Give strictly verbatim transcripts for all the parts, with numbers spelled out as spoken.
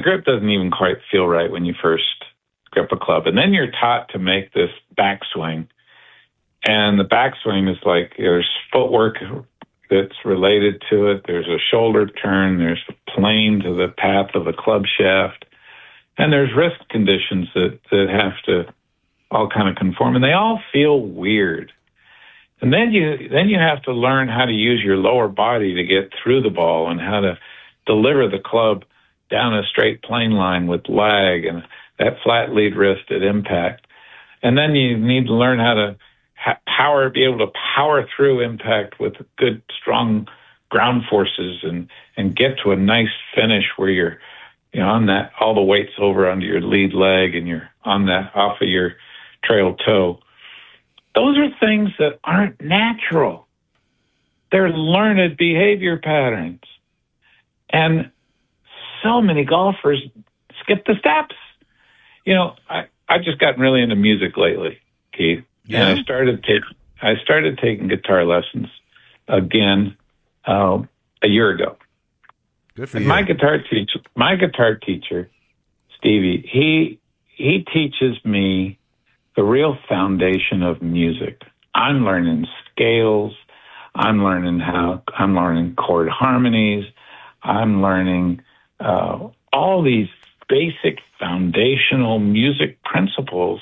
grip doesn't even quite feel right when you first grip a club. And then you're taught to make this backswing. And the backswing is like there's footwork that's related to it. There's a shoulder turn. There's a plane to the path of the club shaft. And there's wrist conditions that, that have to all kind of conform. And they all feel weird. And then you then you have to learn how to use your lower body to get through the ball and how to deliver the club down a straight plane line with lag and that flat lead wrist at impact. And then you need to learn how to ha- power, be able to power through impact with good, strong ground forces and, and get to a nice finish where you're, you know, on that, all the weight's over under your lead leg and you're on that, off of your trail toe. Those are things that aren't natural. They're learned behavior patterns. And so many golfers skip the steps. You know, I, I've just gotten really into music lately, Keith. Yeah. And I started take, I started taking guitar lessons again uh, a year ago. Good for and you. My guitar teacher, my guitar teacher, Stevie, he he teaches me the real foundation of music. I'm learning scales. I'm learning how. I'm learning chord harmonies. I'm learning uh, all these basic foundational music principles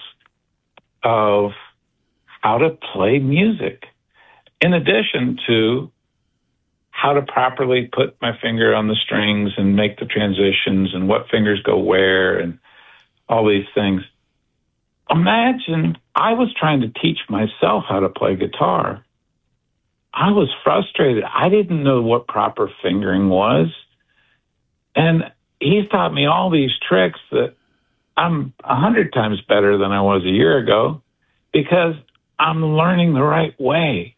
of how to play music, in addition to how to properly put my finger on the strings and make the transitions and what fingers go where and all these things. Imagine I was trying to teach myself how to play guitar. I was frustrated. I didn't know what proper fingering was. And he's taught me all these tricks that I'm a hundred times better than I was a year ago because I'm learning the right way.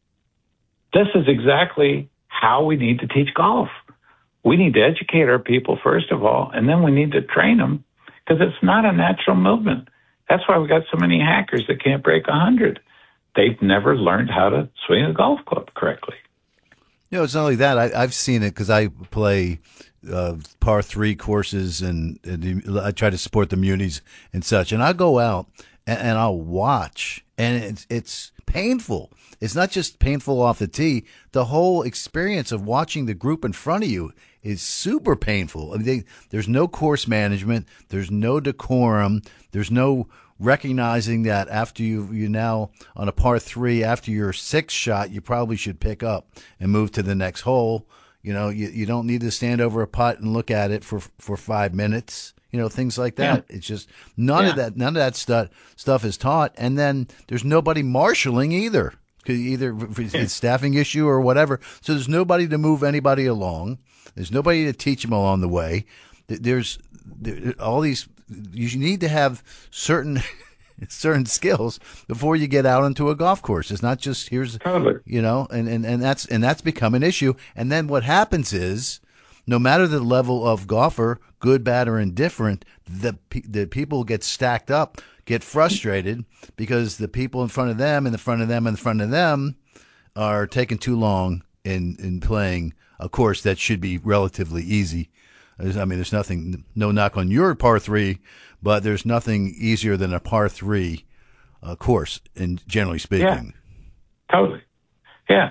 This is exactly how we need to teach golf. We need to educate our people, first of all, and then we need to train them because it's not a natural movement. That's why we got so many hackers that can't break one hundred. They've never learned how to swing a golf club correctly. You know, it's not only that. I, I've seen it because I play uh, par three courses and, and I try to support the munis and such. And I go out and, and I'll watch, and it's, it's painful. It's not just painful off the tee. The whole experience of watching the group in front of you is super painful. I mean, they, there's no course management. There's no decorum. There's no recognizing that after you you now on a par three, after your sixth shot, you probably should pick up and move to the next hole. You know, you, you don't need to stand over a putt and look at it for for five minutes. You know, things like that. Yeah. It's just none yeah. of that. None of that stuff stuff is taught, and then there's nobody marshaling either. Either it's a staffing issue or whatever. So there's nobody to move anybody along. There's nobody to teach them along the way. There's there, all these. You need to have certain certain skills before you get out into a golf course. It's not just here's totally. you know, and, and, and that's and that's become an issue. And then what happens is, no matter the level of golfer, good, bad, or indifferent, the the people get stacked up, get frustrated because the people in front of them, and in front of them, and in front of them are taking too long in in playing a course that should be relatively easy. I mean, there's nothing, no knock on your par three, but there's nothing easier than a par three uh, course, in generally speaking. Yeah, totally. Yeah.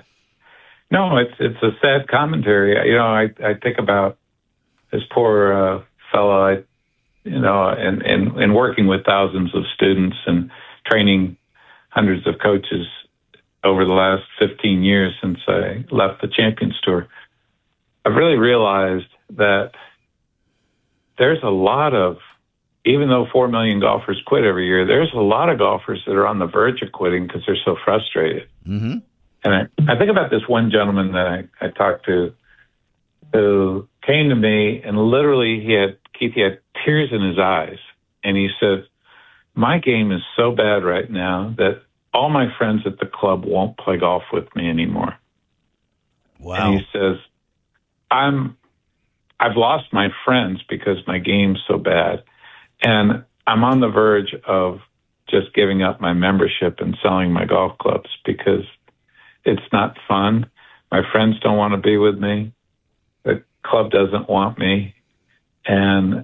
No, it's it's a sad commentary. You know, I, I think about this poor uh, fellow, I, you know, and, and, and working with thousands of students and training hundreds of coaches over the last fifteen years since I left the Champions Tour. I've really realized that there's a lot of, even though four million golfers quit every year, there's a lot of golfers that are on the verge of quitting because they're so frustrated. Mm-hmm. And I, I think about this one gentleman that I, I talked to who came to me and literally he had, Keith, he had tears in his eyes. And he said, my game is so bad right now that all my friends at the club won't play golf with me anymore. Wow. And he says, I'm, I've lost my friends because my game's so bad. And I'm on the verge of just giving up my membership and selling my golf clubs because it's not fun. My friends don't want to be with me. The club doesn't want me. And